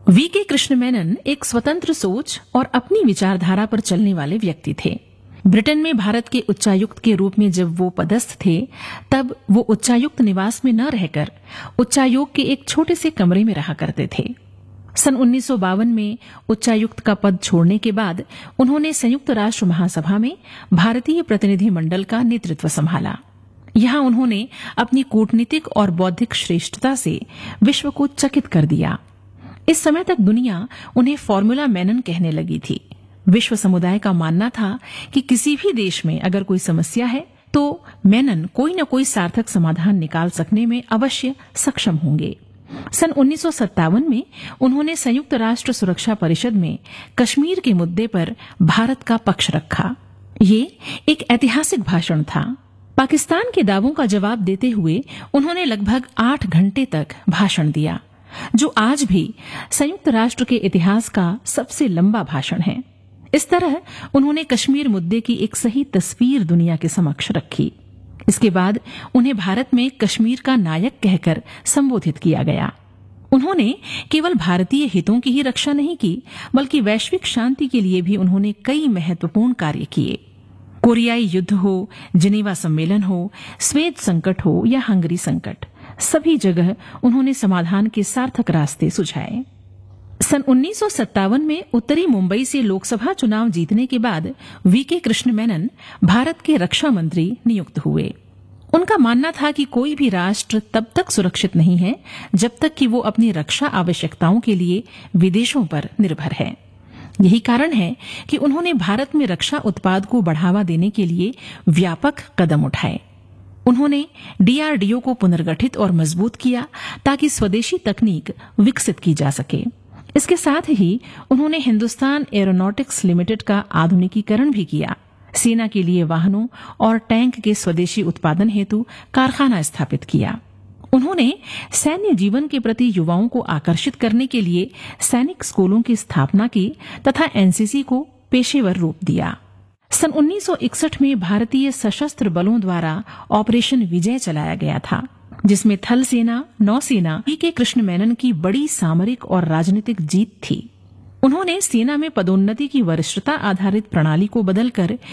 VK Krishna Menon एक स्वतंत्र सोच और अपनी विचारधारा पर चलने वाले व्यक्ति थे। ब्रिटेन में भारत के उच्चायुक्त के रूप में जब वो पदस्थ थे, तब वो उच्चायुक्त निवास में न रहकर उच्चायोग के एक छोटे से कमरे में रहा करते थे। सन 1952 में उच्चायुक्त का पद छोड़ने के बाद उन्होंने संयुक्त राष्ट्र महासभा में भारतीय प्रतिनिधि मंडल का नेतृत्व संभाला। यहां उन्होंने अपनी कूटनीतिक और बौद्धिक श्रेष्ठता से विश्व को चकित कर दिया। इस समय तक दुनिया उन्हें फॉर्मूला मेनन कहने लगी थी। विश्व समुदाय का मानना था कि किसी भी देश में अगर कोई समस्या है तो मेनन कोई न कोई सार्थक समाधान निकाल सकने में अवश्य सक्षम होंगे। सन 1957 में उन्होंने संयुक्त राष्ट्र सुरक्षा परिषद में कश्मीर के मुद्दे पर भारत का पक्ष रखा। ये एक ऐतिहासिक भाषण था। पाकिस्तान के दावों का जवाब देते हुए उन्होंने लगभग 8 घंटे तक भाषण दिया, जो आज भी संयुक्त राष्ट्र के इतिहास का सबसे लंबा भाषण है। इस तरह उन्होंने कश्मीर मुद्दे की एक सही तस्वीर दुनिया के समक्ष रखी। इसके बाद उन्हें भारत में कश्मीर का नायक कहकर संबोधित किया गया। उन्होंने केवल भारतीय हितों की ही रक्षा नहीं की, बल्कि वैश्विक शांति के लिए भी उन्होंने कई महत्वपूर्ण कार्य किए। कोरियाई युद्ध हो, जिनेवा सम्मेलन हो, स्वेज संकट हो या हंगरी संकट, सभी जगह उन्होंने समाधान के सार्थक रास्ते सुझाए। सन 1957 में उत्तरी मुंबई से लोकसभा चुनाव जीतने के बाद वीके कृष्ण मेनन भारत के रक्षा मंत्री नियुक्त हुए। उनका मानना था कि कोई भी राष्ट्र तब तक सुरक्षित नहीं है जब तक कि वो अपनी रक्षा आवश्यकताओं के लिए विदेशों पर निर्भर है। यही कारण है कि उन्होंने भारत में रक्षा उत्पाद को बढ़ावा देने के लिए व्यापक कदम उठाए। उन्होंने डीआरडीओ को पुनर्गठित और मजबूत किया ताकि स्वदेशी तकनीक विकसित की जा सके। इसके साथ ही उन्होंने हिंदुस्तान एरोनॉटिक्स लिमिटेड का आधुनिकीकरण भी किया। सेना के लिए वाहनों और टैंक के स्वदेशी उत्पादन हेतु कारखाना स्थापित किया। उन्होंने सैन्य जीवन के प्रति युवाओं को आकर्षित करने के लिए सैनिक स्कूलों की स्थापना की तथा एनसीसी को पेशेवर रूप दिया। सन 1961 में भारतीय सशस्त्र बलों द्वारा ऑपरेशन विजय चलाया गया था, जिसमें थल सेना, नौसेना वीके कृष्ण मेनन की बड़ी सामरिक और राजनीतिक जीत थी। उन्होंने सेना में पदोन्नति की वरिष्ठता आधारित प्रणाली को बदलकर